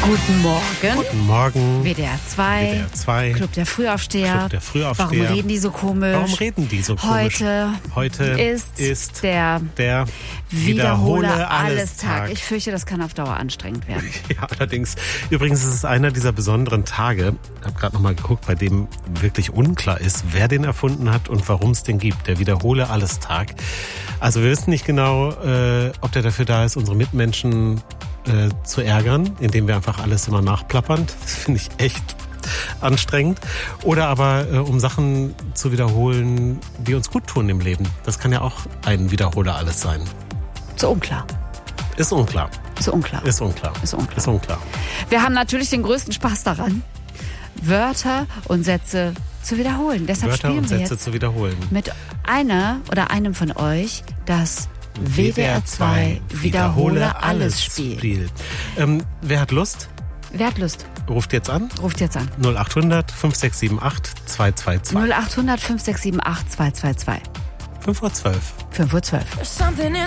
Guten Morgen. Guten Morgen. WDR 2. Club der Frühaufsteher. Warum reden die so komisch? Heute ist der Wiederhole alles Tag. Ich fürchte, das kann auf Dauer anstrengend werden. Ja, allerdings. Übrigens ist es einer dieser besonderen Tage, ich habe gerade nochmal geguckt, bei dem wirklich unklar ist, wer den erfunden hat und warum es den gibt. Der Wiederhole alles Tag. Also wir wissen nicht genau, ob der dafür da ist, unsere Mitmenschen zu ärgern, indem wir einfach alles immer nachplappern. Das finde ich echt anstrengend. Oder aber um Sachen zu wiederholen, die uns gut tun im Leben. Das kann ja auch ein Wiederhole alles sein. So unklar. Ist unklar. Wir haben natürlich den größten Spaß daran, Wörter und Sätze zu wiederholen. Deshalb spielen wir jetzt mit einer oder einem von euch das WDR 2 Wiederhole alles Spiel. Wer hat Lust? Ruft jetzt an. 0800 5678 222. 0800 5678 222. 5:12 Uhr. 5:12 Uhr.